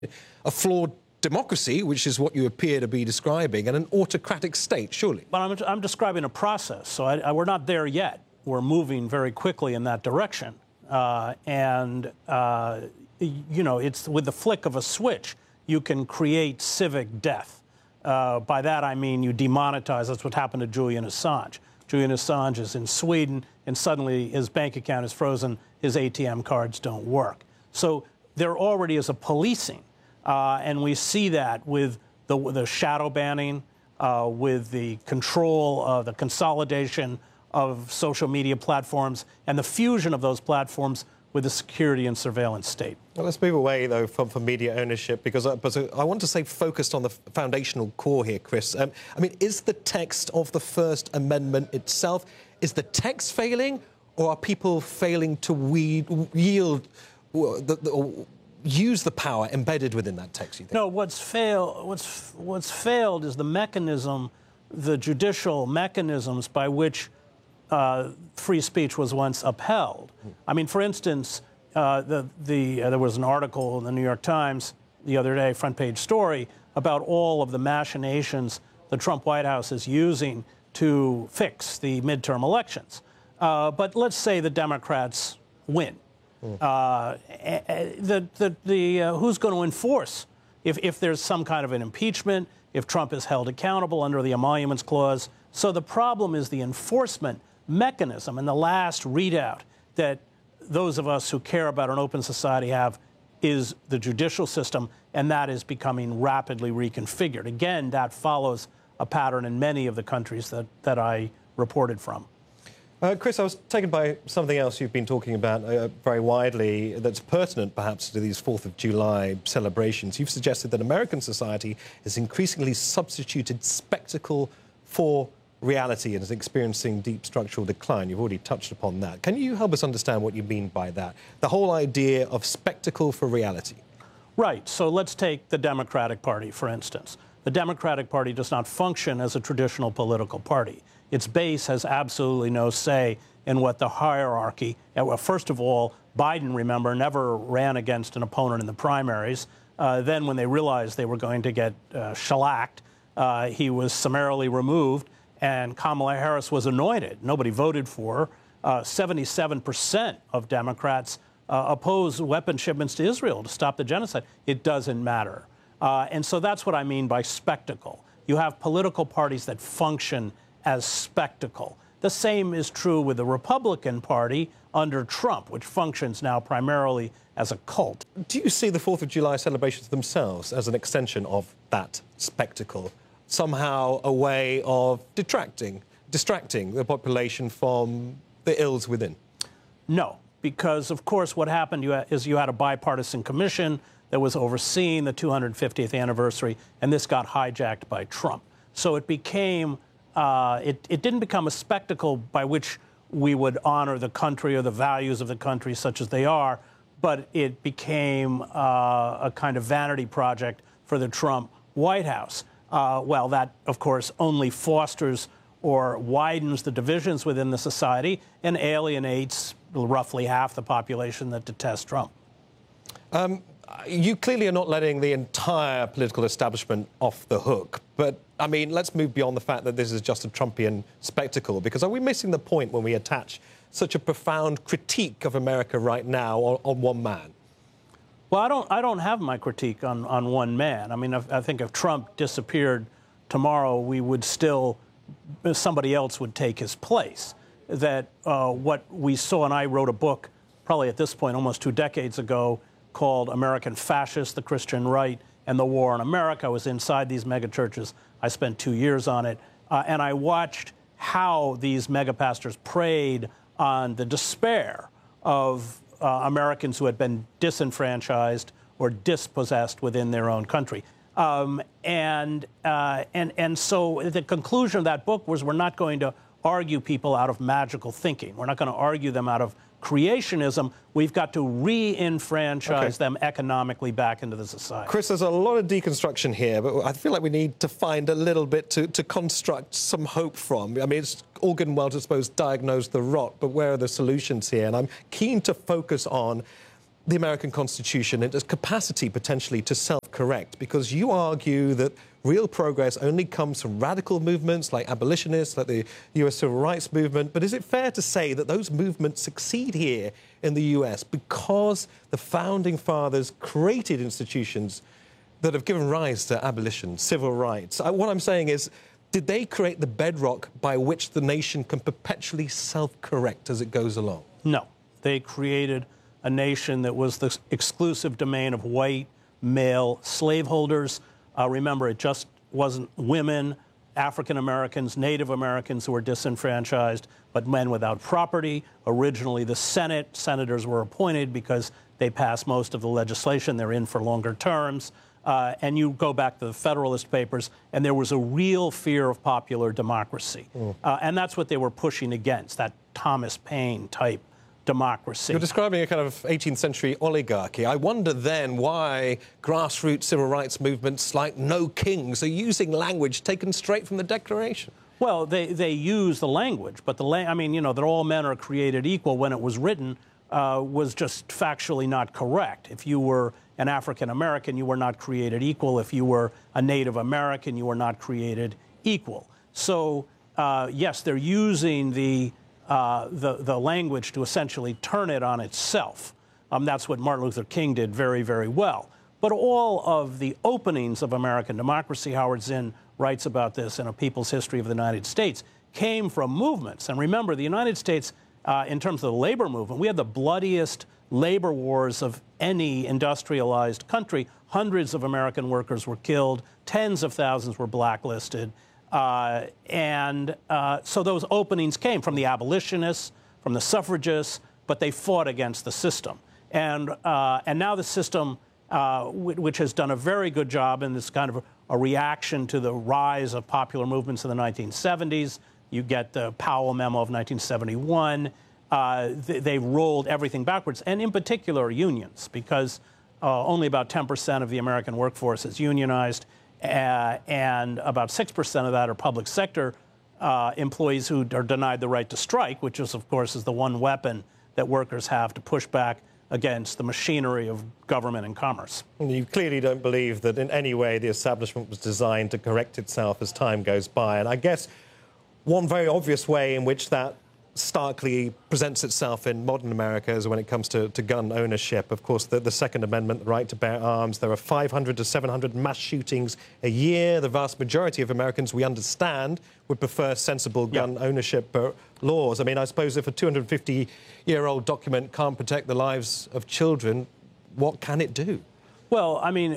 a flawed democracy, which is what you appear to be describing, and an autocratic state, surely. But I'm describing a process, so we're not there yet. We're moving very quickly in that direction. You know, it's with the flick of a switch, you can create civic death. By that, I mean you demonetize. That's what happened to Julian Assange. Julian Assange is in Sweden, and suddenly his bank account is frozen, his ATM cards don't work. So there already is a policing, and we see that with the shadow banning, with the control, the consolidation of social media platforms, and the fusion of those platforms with the security and surveillance state. Well, let's move away, though, from media ownership, because I want to say focused on the foundational core here, Chris. I mean, is the text of the First Amendment itself, is the text failing, or are people failing to yield, use the power embedded within that text, you think? No, what's failed is the mechanism, the judicial mechanisms by which free speech was once upheld. I mean, for instance, there was an article in the New York Times the other day, front page story, about all of the machinations the Trump White House is using to fix the midterm elections. But let's say the Democrats win. Who's going to enforce if there's some kind of an impeachment, if Trump is held accountable under the Emoluments Clause? So the problem is the enforcement mechanism, and the last readout that those of us who care about an open society have is the judicial system, and that is becoming rapidly reconfigured. Again, that follows a pattern in many of the countries that I reported from. Chris, I was taken by something else you've been talking about very widely that's pertinent, perhaps, to these 4th of July celebrations. You've suggested that American society has increasingly substituted spectacle for reality and is experiencing deep structural decline. You've already touched upon that. Can you help us understand what you mean by that? The whole idea of spectacle for reality. Right. So let's take the Democratic Party, for instance. The Democratic Party does not function as a traditional political party. Its base has absolutely no say in what the hierarchy. Well, first of all, Biden, remember, never ran against an opponent in the primaries. Then when they realized they were going to get shellacked, he was summarily removed, and Kamala Harris was anointed. Nobody voted for her. 77% of Democrats oppose weapon shipments to Israel to stop the genocide. It doesn't matter. And so that's what I mean by spectacle. You have political parties that function as spectacle. The same is true with the Republican Party under Trump, which functions now primarily as a cult. Do you see the 4th of July celebrations themselves as an extension of that spectacle? Somehow a way of distracting the population from the ills within? No, because, of course, what happened is you had a bipartisan commission that was overseeing the 250th anniversary, and this got hijacked by Trump. So it became, it didn't become a spectacle by which we would honor the country or the values of the country such as they are, but it became a kind of vanity project for the Trump White House. Well, that, of course, only fosters or widens the divisions within the society and alienates roughly half the population that detests Trump. You clearly are not letting the entire political establishment off the hook. But, I mean, let's move beyond the fact that this is just a Trumpian spectacle, because are we missing the point when we attach such a profound critique of America right now on one man? Well, I don't have my critique on one man. I mean, I think if Trump disappeared tomorrow, we would still, somebody else would take his place. That what we saw, and I wrote a book probably at this point almost 2 decades ago called American Fascists, the Christian Right, and the War on America. I was inside these megachurches. I spent 2 years on it. And I watched how these megapastors preyed on the despair of Americans who had been disenfranchised or dispossessed within their own country. And so the conclusion of that book was we're not going to argue people out of magical thinking. We're not going to argue them out of creationism. We've got to re-enfranchise them economically back into the society. Chris, there's a lot of deconstruction here, but I feel like we need to find a little bit to construct some hope from. I mean, it's all good and well to, suppose, diagnose the rot, but where are the solutions here? And I'm keen to focus on the American Constitution and its capacity potentially to self-correct? Because you argue that real progress only comes from radical movements like abolitionists, like the U.S. Civil Rights Movement. But is it fair to say that those movements succeed here in the U.S. because the Founding Fathers created institutions that have given rise to abolition, civil rights? What I'm saying is, did they create the bedrock by which the nation can perpetually self-correct as it goes along? No. They created a nation that was the exclusive domain of white, male slaveholders. Remember, it just wasn't women, African Americans, Native Americans who were disenfranchised, but men without property. Originally, the senators were appointed because they passed most of the legislation. They're in for longer terms. And you go back to the Federalist Papers, and there was a real fear of popular democracy. And that's what they were pushing against, that Thomas Paine type democracy. You're describing a kind of 18th century oligarchy. I wonder then why grassroots civil rights movements like No Kings are using language taken straight from the Declaration. Well, they use the language, but I mean, you know, that all men are created equal when it was written was just factually not correct. If you were an African American, you were not created equal. If you were a Native American, you were not created equal. So, yes, they're using the language to essentially turn it on itself. That's what Martin Luther King did very, very well. But all of the openings of American democracy, Howard Zinn writes about this in A People's History of the United States, came from movements. And remember, the United States, in terms of the labor movement, we had the bloodiest labor wars of any industrialized country. Hundreds of American workers were killed. Tens of thousands were blacklisted. So those openings came from the abolitionists, from the suffragists, but they fought against the system. And now the system, which has done a very good job in this kind of a reaction to the rise of popular movements in the 1970s. You get the Powell Memo of 1971. They rolled everything backwards, and in particular unions, because only about 10% of the American workforce is unionized. And about 6% of that are public sector employees who are denied the right to strike, which is, of course, is the one weapon that workers have to push back against the machinery of government and commerce. And you clearly don't believe that in any way the establishment was designed to correct itself as time goes by. And I guess one very obvious way in which that starkly presents itself in modern America is when it comes to gun ownership. Of course, the Second Amendment, the right to bear arms. There are 500 to 700 mass shootings a year. The vast majority of Americans, we understand, would prefer sensible gun ownership laws. I mean, I suppose if a 250-year-old document can't protect the lives of children, what can it do? Well, I mean,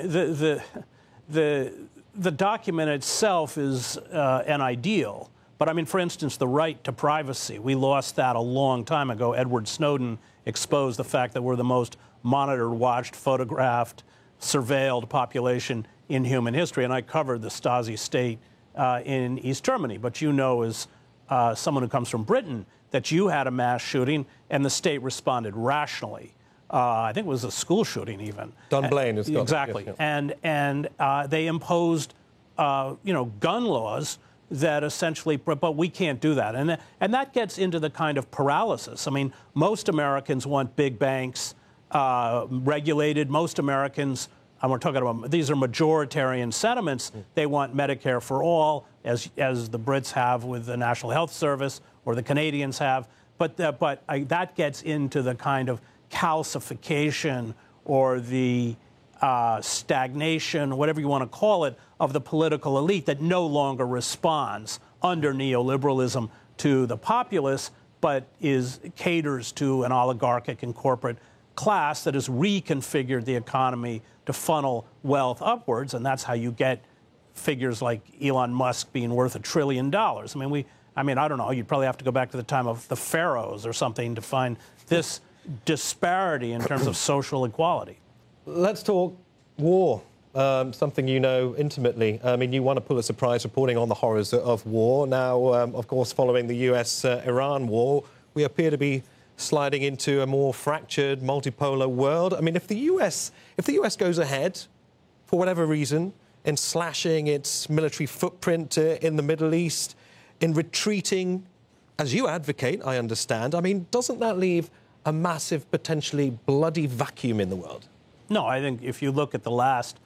the document itself is an ideal. But, I mean, for instance, the right to privacy, we lost that a long time ago. Edward Snowden exposed the fact that we're the most monitored, watched, photographed, surveilled population in human history. And I covered the Stasi state in East Germany. But you know, as someone who comes from Britain, that you had a mass shooting and the state responded rationally. I think it was a school shooting even. Dunblane is exactly. Yes, yeah. And they imposed, gun laws that essentially, but we can't do that. And that gets into the kind of paralysis. I mean, most Americans want big banks regulated. Most Americans, and we're talking about, these are majoritarian sentiments. They want Medicare for all, as the Brits have with the National Health Service, or the Canadians have. But that gets into the kind of calcification or the stagnation, whatever you want to call it, of the political elite that no longer responds under neoliberalism to the populace, but caters to an oligarchic and corporate class that has reconfigured the economy to funnel wealth upwards, and that's how you get figures like Elon Musk being worth $1 trillion. I mean, I don't know, you'd probably have to go back to the time of the pharaohs or something to find this disparity in terms of social equality. Let's talk war, something you know intimately. I mean, you won a Pulitzer Prize reporting on the horrors of war. Now, of course, following the US-Iran war, we appear to be sliding into a more fractured, multipolar world. I mean, if the US goes ahead, for whatever reason, in slashing its military footprint in the Middle East, in retreating, as you advocate, I understand, I mean, doesn't that leave a massive, potentially bloody vacuum in the world? No, I think if you look at the last